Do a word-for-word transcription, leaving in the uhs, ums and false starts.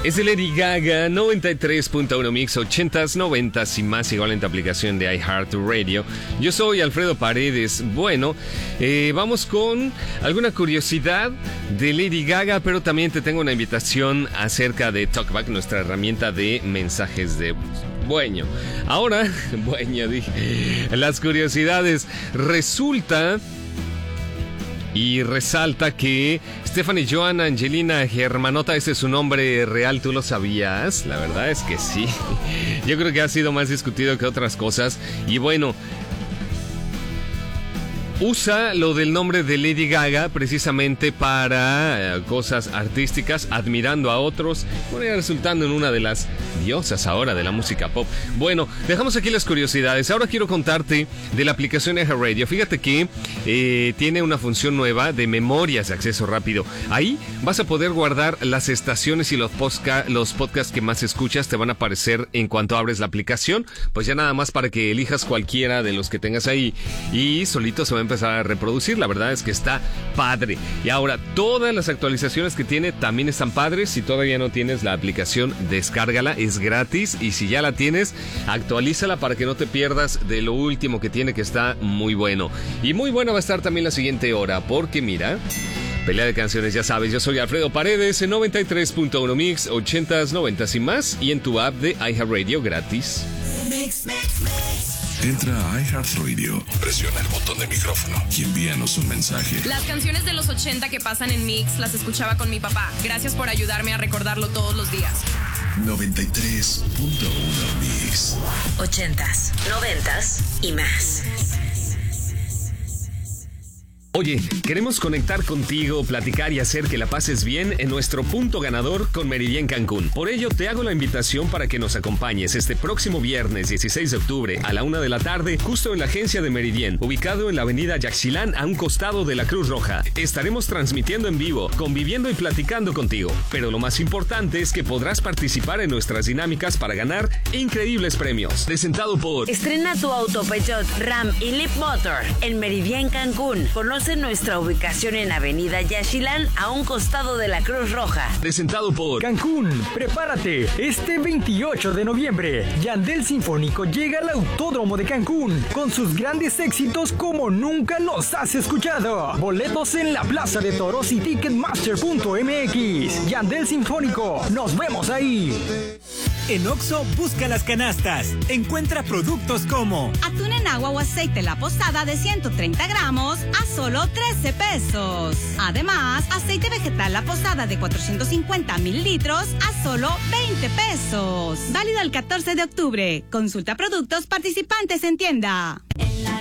Es de Lady Gaga, noventa y tres punto uno Mix, ochentas, noventas y más, igual en tu aplicación de iHeartRadio. Yo soy Alfredo Paredes. Bueno, eh, vamos con alguna curiosidad de Lady Gaga, pero también te tengo una invitación acerca de TalkBack, nuestra herramienta de mensajes de Bueno. Ahora, bueno, dije, las curiosidades. Resulta y resalta que Stephanie Joan Angelina Germanota, ese es su nombre real, ¿tú lo sabías? La verdad es que sí. Yo creo que ha sido más discutido que otras cosas. Y bueno, usa lo del nombre de Lady Gaga precisamente para eh, cosas artísticas, admirando a otros, bueno, resultando en una de las diosas ahora de la música pop. Bueno, dejamos aquí las curiosidades. Ahora quiero contarte de la aplicación iHeartRadio. Fíjate que eh, tiene una función nueva de memorias de acceso rápido. Ahí vas a poder guardar las estaciones y los, posca- los podcasts que más escuchas. Te van a aparecer en cuanto abres la aplicación. Pues ya nada más para que elijas cualquiera de los que tengas ahí y solito se va a empezar a reproducir. La verdad es que está padre. Y ahora todas las actualizaciones que tiene también están padres. Si todavía no tienes la aplicación, descárgala, es gratis, y si ya la tienes, actualízala para que no te pierdas de lo último que tiene, que está muy bueno. Y muy bueno va a estar también la siguiente hora, porque mira, pelea de canciones, ya sabes, yo soy Alfredo Paredes en noventa y tres punto uno Mix, ochentas, noventas y más, y en tu app de iHeartRadio gratis. Mix, mix, mix. Entra a iHeartRadio, presiona el botón de micrófono y envíanos un mensaje. Las canciones de los ochenta que pasan en Mix las escuchaba con mi papá. Gracias por ayudarme a recordarlo todos los días. noventa y tres punto uno Mix. Ochentas, noventas y más. Oye, queremos conectar contigo, platicar y hacer que la pases bien en nuestro punto ganador con Meridian Cancún. Por ello, te hago la invitación para que nos acompañes este próximo viernes dieciséis de octubre a la una de la tarde, justo en la agencia de Meridian, ubicado en la avenida Yaxchilán, a un costado de la Cruz Roja. Estaremos transmitiendo en vivo, conviviendo y platicando contigo. Pero lo más importante es que podrás participar en nuestras dinámicas para ganar increíbles premios. Presentado por... Estrena tu auto Peugeot, Ram y Leap Motor en Meridian Cancún. Conoce nuestra ubicación en Avenida Yaxchilán, a un costado de la Cruz Roja. Presentado por Cancún, prepárate. Este veintiocho de noviembre, Yandel Sinfónico llega al Autódromo de Cancún con sus grandes éxitos como nunca los has escuchado. Boletos en la Plaza de Toros y Ticketmaster punto M X. Yandel Sinfónico, nos vemos ahí. En Oxxo, busca las canastas. Encuentra productos como atún en agua o aceite La Posada de ciento treinta gramos a solo trece pesos. Además, aceite vegetal La Posada de cuatrocientos cincuenta mililitros a solo veinte pesos. Válido el catorce de octubre. Consulta productos participantes en tienda.